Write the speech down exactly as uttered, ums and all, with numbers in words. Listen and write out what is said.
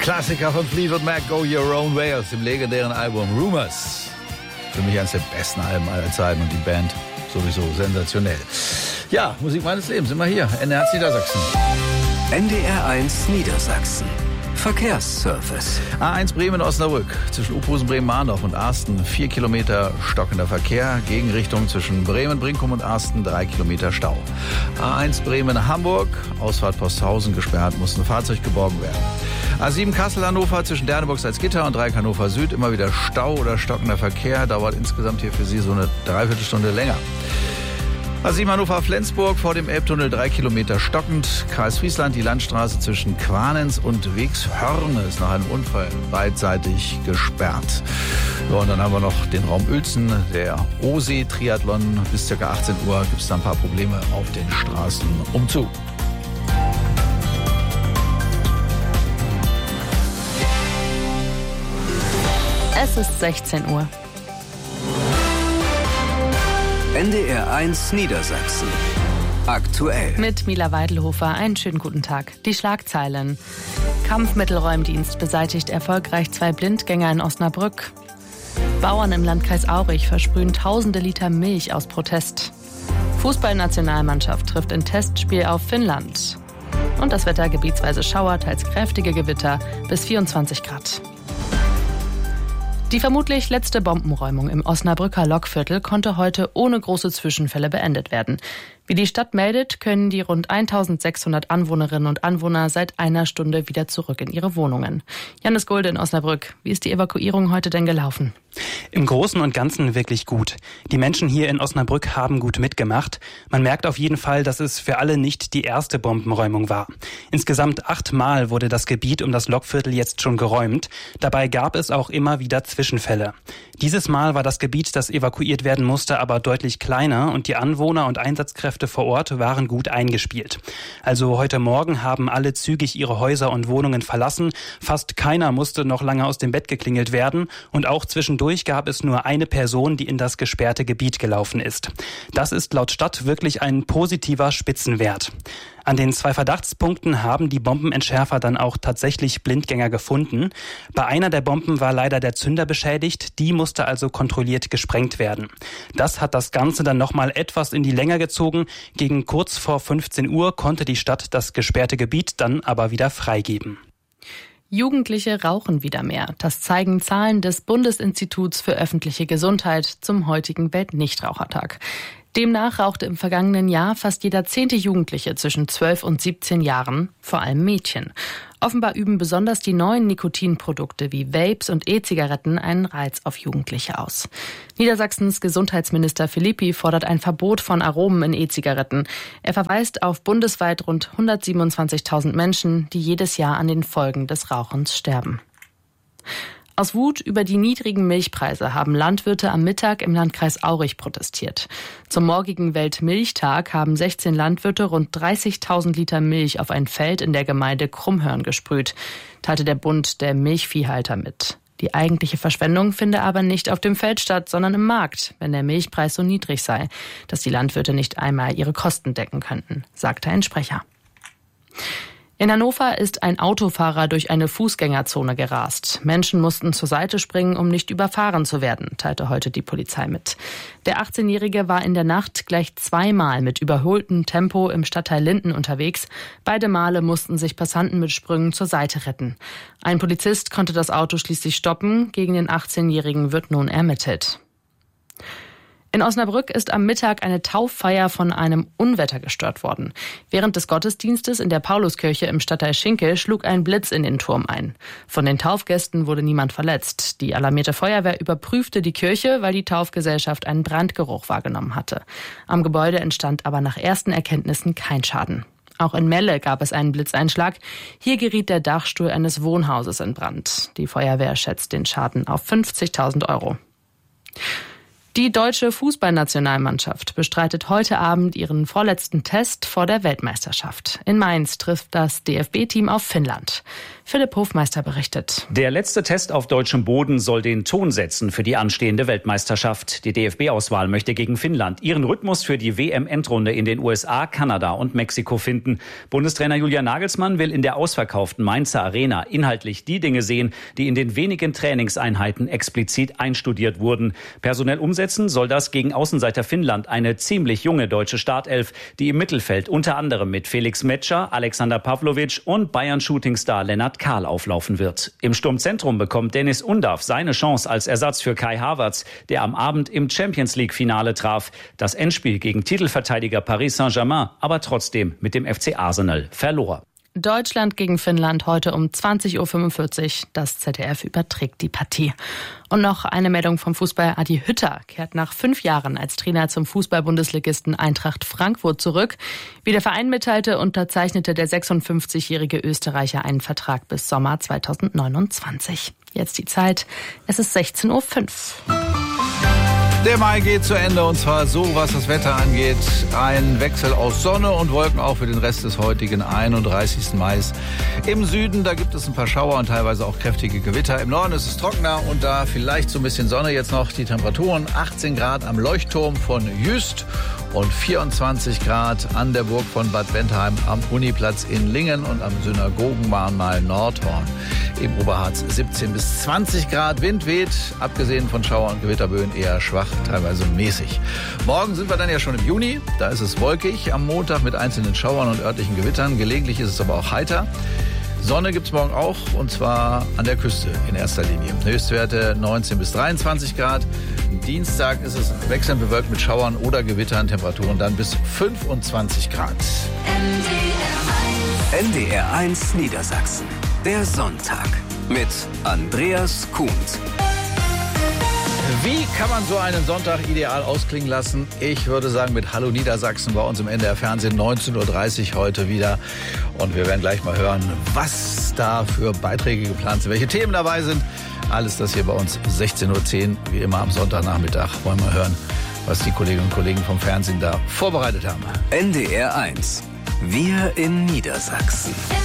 Klassiker von Fleetwood Mac, Go Your Own Way aus dem legendären Album Rumors. Für mich eines der besten Alben aller Zeiten und die Band sowieso sensationell. Ja, Musik meines Lebens, immer hier, N D R eins Niedersachsen. N D R eins Niedersachsen. Verkehrsservice. A eins Bremen-Osnabrück zwischen Uphusen, Bremen-Mahndorf und Arsten vier Kilometer stockender Verkehr. Gegenrichtung zwischen Bremen-Brinkum und Arsten drei Kilometer Stau. A eins Bremen-Hamburg, Ausfahrt Posthausen gesperrt, muss ein Fahrzeug geborgen werden. A sieben Kassel-Hannover zwischen Derneburg-Salzgitter und Dreieck Hannover Süd. Immer wieder Stau oder stockender Verkehr. Dauert insgesamt hier für Sie so eine Dreiviertelstunde länger. A sieben Hannover-Flensburg vor dem Elbtunnel drei Kilometer stockend. Kreis Friesland, die Landstraße zwischen Quanens und Wegshörne ist nach einem Unfall beidseitig gesperrt. Ja, und dann haben wir noch den Raum Uelzen, der O-See-Triathlon. Bis ca. achtzehn Uhr gibt es da ein paar Probleme auf den Straßen umzu. Es ist sechzehn Uhr. N D R eins Niedersachsen. Aktuell. Mit Mila Weidelhofer, einen schönen guten Tag. Die Schlagzeilen. Kampfmittelräumdienst beseitigt erfolgreich zwei Blindgänger in Osnabrück. Bauern im Landkreis Aurich versprühen tausende Liter Milch aus Protest. Fußballnationalmannschaft trifft in Testspiel auf Finnland. Und das Wetter gebietsweise Schauer, teils kräftige Gewitter bis vierundzwanzig Grad. Die vermutlich letzte Bombenräumung im Osnabrücker Lokviertel konnte heute ohne große Zwischenfälle beendet werden. Wie die Stadt meldet, können die rund eintausendsechshundert Anwohnerinnen und Anwohner seit einer Stunde wieder zurück in ihre Wohnungen. Janis Gulde in Osnabrück. Wie ist die Evakuierung heute denn gelaufen? Im Großen und Ganzen wirklich gut. Die Menschen hier in Osnabrück haben gut mitgemacht. Man merkt auf jeden Fall, dass es für alle nicht die erste Bombenräumung war. Insgesamt achtmal wurde das Gebiet um das Lokviertel jetzt schon geräumt. Dabei gab es auch immer wieder Zwischenfälle. Dieses Mal war das Gebiet, das evakuiert werden musste, aber deutlich kleiner und die Anwohner und Einsatzkräfte vor Ort waren gut eingespielt. Also heute Morgen haben alle zügig ihre Häuser und Wohnungen verlassen. Fast keiner musste noch lange aus dem Bett geklingelt werden und auch zwischendurch gab es nur eine Person, die in das gesperrte Gebiet gelaufen ist. Das ist laut Stadt wirklich ein positiver Spitzenwert. An den zwei Verdachtspunkten haben die Bombenentschärfer dann auch tatsächlich Blindgänger gefunden. Bei einer der Bomben war leider der Zünder beschädigt, die musste also kontrolliert gesprengt werden. Das hat das Ganze dann nochmal etwas in die Länge gezogen. Gegen kurz vor fünfzehn Uhr konnte die Stadt das gesperrte Gebiet dann aber wieder freigeben. Jugendliche rauchen wieder mehr. Das zeigen Zahlen des Bundesinstituts für öffentliche Gesundheit zum heutigen Weltnichtrauchertag. Demnach rauchte im vergangenen Jahr fast jeder zehnte Jugendliche zwischen zwölf und siebzehn Jahren, vor allem Mädchen. Offenbar üben besonders die neuen Nikotinprodukte wie Vapes und E-Zigaretten einen Reiz auf Jugendliche aus. Niedersachsens Gesundheitsminister Philippi fordert ein Verbot von Aromen in E-Zigaretten. Er verweist auf bundesweit rund hundertsiebenundzwanzigtausend Menschen, die jedes Jahr an den Folgen des Rauchens sterben. Aus Wut über die niedrigen Milchpreise haben Landwirte am Mittag im Landkreis Aurich protestiert. Zum morgigen Weltmilchtag haben sechzehn Landwirte rund dreißigtausend Liter Milch auf ein Feld in der Gemeinde Krummhörn gesprüht, teilte der Bund der Milchviehhalter mit. Die eigentliche Verschwendung finde aber nicht auf dem Feld statt, sondern im Markt, wenn der Milchpreis so niedrig sei, dass die Landwirte nicht einmal ihre Kosten decken könnten, sagte ein Sprecher. In Hannover ist ein Autofahrer durch eine Fußgängerzone gerast. Menschen mussten zur Seite springen, um nicht überfahren zu werden, teilte heute die Polizei mit. Der achtzehnjährige war in der Nacht gleich zweimal mit überholtem Tempo im Stadtteil Linden unterwegs. Beide Male mussten sich Passanten mit Sprüngen zur Seite retten. Ein Polizist konnte das Auto schließlich stoppen. Gegen den achtzehnjährigen wird nun ermittelt. In Osnabrück ist am Mittag eine Tauffeier von einem Unwetter gestört worden. Während des Gottesdienstes in der Pauluskirche im Stadtteil Schinkel schlug ein Blitz in den Turm ein. Von den Taufgästen wurde niemand verletzt. Die alarmierte Feuerwehr überprüfte die Kirche, weil die Taufgesellschaft einen Brandgeruch wahrgenommen hatte. Am Gebäude entstand aber nach ersten Erkenntnissen kein Schaden. Auch in Melle gab es einen Blitzeinschlag. Hier geriet der Dachstuhl eines Wohnhauses in Brand. Die Feuerwehr schätzt den Schaden auf fünfzigtausend Euro. Die deutsche Fußballnationalmannschaft bestreitet heute Abend ihren vorletzten Test vor der Weltmeisterschaft. In Mainz trifft das D F B-Team auf Finnland. Philipp Hofmeister berichtet. Der letzte Test auf deutschem Boden soll den Ton setzen für die anstehende Weltmeisterschaft. Die D F B-Auswahl möchte gegen Finnland ihren Rhythmus für die W M-Endrunde in den U S A, Kanada und Mexiko finden. Bundestrainer Julian Nagelsmann will in der ausverkauften Mainzer Arena inhaltlich die Dinge sehen, die in den wenigen Trainingseinheiten explizit einstudiert wurden. Personell umsetzen soll das gegen Außenseiter Finnland eine ziemlich junge deutsche Startelf, die im Mittelfeld unter anderem mit Felix Metscher, Alexander Pavlovic und Bayern-Shootingstar Lennart Kahl auflaufen wird. Im Sturmzentrum bekommt Dennis Undav seine Chance als Ersatz für Kai Havertz, der am Abend im Champions-League-Finale traf. Das Endspiel gegen Titelverteidiger Paris Saint-Germain aber trotzdem mit dem F C Arsenal verlor. Deutschland gegen Finnland heute um zwanzig Uhr fünfundvierzig. Das Z D F überträgt die Partie. Und noch eine Meldung vom Fußball. Adi Hütter kehrt nach fünf Jahren als Trainer zum Fußball-Bundesligisten Eintracht Frankfurt zurück. Wie der Verein mitteilte, unterzeichnete der sechsundfünfzigjährige Österreicher einen Vertrag bis Sommer zweitausendneunundzwanzig. Jetzt die Zeit. Es ist sechzehn Uhr fünf. Der Mai geht zu Ende und zwar so, was das Wetter angeht. Ein Wechsel aus Sonne und Wolken auch für den Rest des heutigen einunddreißigsten Mai. Im Süden, da gibt es ein paar Schauer und teilweise auch kräftige Gewitter. Im Norden ist es trockener und da vielleicht so ein bisschen Sonne. Jetzt noch die Temperaturen. achtzehn Grad am Leuchtturm von Jüst und vierundzwanzig Grad an der Burg von Bad Bentheim am Uniplatz in Lingen und am Synagogenmahnmal Nordhorn. Im Oberharz siebzehn bis zwanzig Grad. Wind weht, abgesehen von Schauer- und Gewitterböen, eher schwach, teilweise mäßig. Morgen sind wir dann ja schon im Juni. Da ist es wolkig am Montag mit einzelnen Schauern und örtlichen Gewittern. Gelegentlich ist es aber auch heiter. Sonne gibt's morgen auch, und zwar an der Küste in erster Linie. Höchstwerte neunzehn bis dreiundzwanzig Grad. Dienstag ist es wechselnd bewölkt mit Schauern oder Gewittern. Temperaturen dann bis fünfundzwanzig Grad. N D R eins Niedersachsen. Der Sonntag mit Andreas Kuhnt. Wie kann man so einen Sonntag ideal ausklingen lassen? Ich würde sagen mit Hallo Niedersachsen bei uns im N D R Fernsehen neunzehn Uhr dreißig heute wieder. Und wir werden gleich mal hören, was da für Beiträge geplant sind, welche Themen dabei sind. Alles das hier bei uns sechzehn Uhr zehn, wie immer am Sonntagnachmittag. Wollen wir hören, was die Kolleginnen und Kollegen vom Fernsehen da vorbereitet haben. N D R eins. Wir in Niedersachsen.